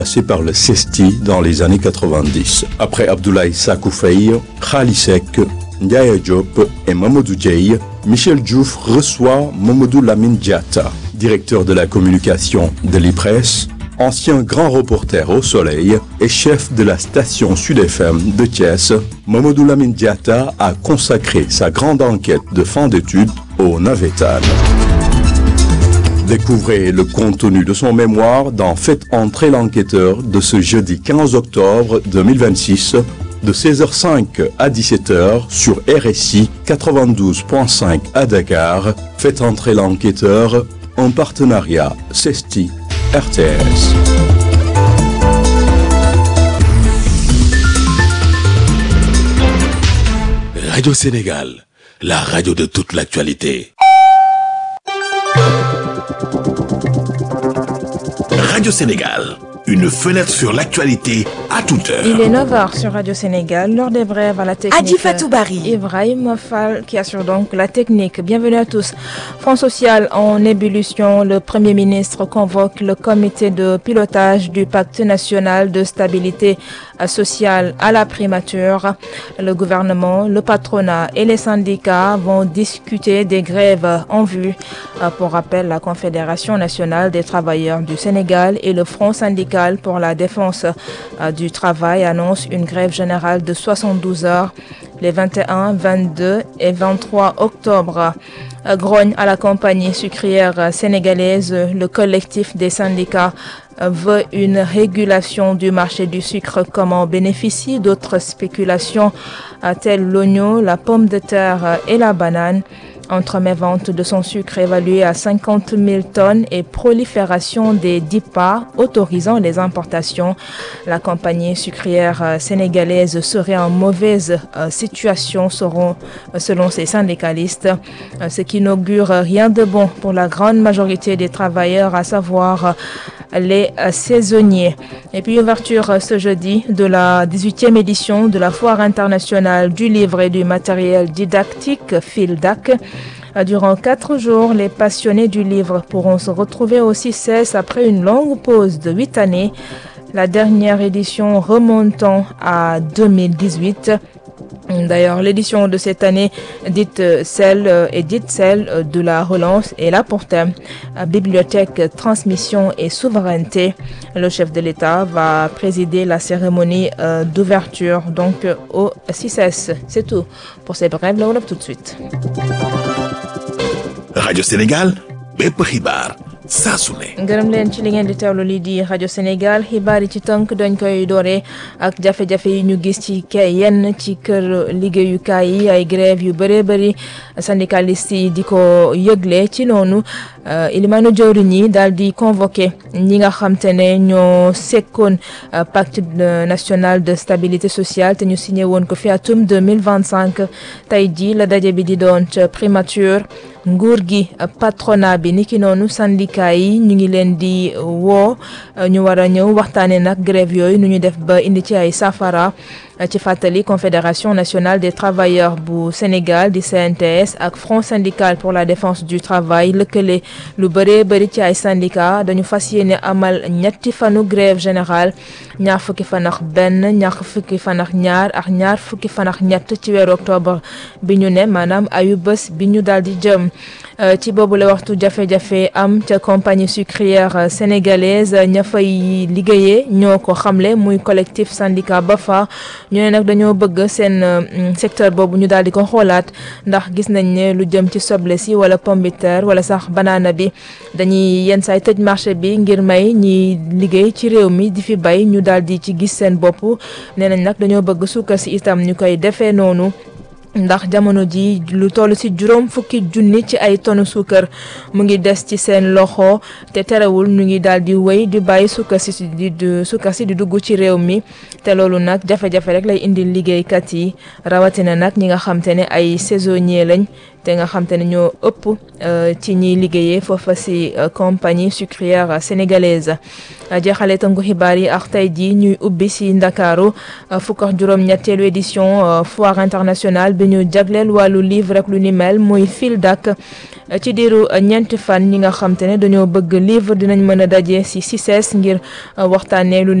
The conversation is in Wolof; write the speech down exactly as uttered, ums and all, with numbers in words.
Passé par le CESTI dans les années quatre-vingt-dix. Après Abdoulaye Sakou Faye, Khali Seck, Ndiaye Diop et Mamadou Dieye, Michel Diouf reçoit Mamadou Lamine Diatta, directeur de la communication de l'I P R E S, ancien grand reporter au Soleil et chef de la station Sud F M de Thiès. Mamadou Lamine Diatta a consacré sa grande enquête de fin d'études au Navétane. Découvrez le contenu de son mémoire dans Faites entrer l'enquêteur de ce jeudi quinze octobre deux mille vingt-six de seize heures cinq à dix-sept heures sur R S I quatre-vingt-douze point cinq à Dakar. Faites entrer l'enquêteur en partenariat CESTI R T S. Radio Sénégal, la radio de toute l'actualité. Radio Sénégal, une fenêtre sur l'actualité à toute heure. Il est neuf heures sur Radio Sénégal, l'heure des brèves à la technique. Adi Fatou Bari. Ibrahim Fall qui assure donc la technique. Bienvenue à tous. Front social en ébullition, le Premier ministre convoque le comité de pilotage du pacte national de stabilité sociale à la primature. Le gouvernement, le patronat et les syndicats vont discuter des grèves en vue. Pour rappel, la Confédération nationale des travailleurs du Sénégal et le Front syndical pour la défense du travail annoncent une grève générale de soixante-douze heures les vingt et un, vingt-deux et vingt-trois octobre. Grogne à la compagnie sucrière sénégalaise, le collectif des syndicats veut une régulation du marché du sucre comme en bénéficie d'autres spéculations telles l'oignon, la pomme de terre et la banane. Entremets-vente de son sucre évalué à cinquante mille tonnes et prolifération des D I P A autorisant les importations. La compagnie sucrière sénégalaise serait en mauvaise situation selon, selon ses syndicalistes, ce qui n'augure rien de bon pour la grande majorité des travailleurs, à savoir les saisonniers. Et puis ouverture ce jeudi de la dix-huitième édition de la Foire internationale du livre et du matériel didactique FILDAC. Durant quatre jours, les passionnés du livre pourront se retrouver au C I C E S après une longue pause de huit années, la dernière édition remontant à deux mille dix-huit. D'ailleurs, l'édition de cette année, dite celle et dite celle de la relance, est là pour thème bibliothèque, transmission et souveraineté. Le chef de l'État va présider la cérémonie d'ouverture donc au C I C E S. C'est tout pour ces brèves. Là, on lève tout de suite. Radio Sénégal, bépp xibaar saa su ne. gërëm leen ci li ngeen di teewlu lii di rajo Sénégal, xibaar yi ci tënk dañ koy doore ak jafe-jafe yi ñu gis ci kay yenn ci kër liggéeyukaay yi, ay grève yu bëree bëri syndicaliste yi di ko yëgle. ci noonu ilimaanu jawriñ yi daal di convoqué ñi nga xam te ne ñoo sekkoon pacte national de stabilité sociale te ñu signé woon ko fi atum deux mille vingt-cinq. tey ji la daje bi di doon ca primature. nguur gi patronat bi niki noonu syndicat yi ñu ngi leen di woo ñu war a ñëw waxtaane nag grève yooyu nu ñu def ba indi ci ay safara. ci fàttali Confédération nationale des travailleurs bu Sénégal di C N T S ak Front syndical pour la défense du travail lëkkale lu bëree bëri ci ay syndicat dañu fas yéene amal ñetti fanu grève générale, ñaar fukki fan ak benn, ñaar fukki fan ak ñaar ak ñaar fukki fan ak ñett ci weeru octobre bi ñu ne, maanaam ayu bés bi ñu daal di jëm. ci boobu la waxtu jafe-jafe am ca compagnie sucrière sénégalaise, ña fay liggéeyee ñoo ko xamle muy collectif syndicat Bafa. ñu ne nag dañoo bëgg seen secteur boobu ñu daal di ko xoolaat ndax gis nañ ne lu jëm ci soble si wala pomme de terre wala sax banana bi dañuy yenn saay tëj marché bi ngir may ñi liggéey ci réew mi di fi bay ñu daal di ci gis seen bopp. nee nañ nag dañoo bëgg suukar si itam ñu koy defee noonu. ndax jamono ji lu toll ci juróom fukki junni ci ay tonu suukar mu ngi des ci seen loxo te terewul ñu ngi daal di wéy di bàyyi suukar si di suukar si di dugg ci réew mi te loolu nag jafe-jafe rek lay indi liggéeykat yi rawatina nag ñi nga xam te ne ay saisonnier lañ te nga xam te ne ñoo ëpp ci ñiy liggéeyee foofa si compagnie sucrière sénégalaise. jeexale tënku xibaar yi ak tey jii ñuy ubbi si Ndakaaru fukk ak juróom-ñetteelu édition foire internationale bi ñu jagleel wàllu livre rek lu ni mel muy FILDAK ci diiru ñeenti fan ñi nga xam te ne dañoo bëgg livre dinañ mën a daje si C I C E S ngir waxtaanee lu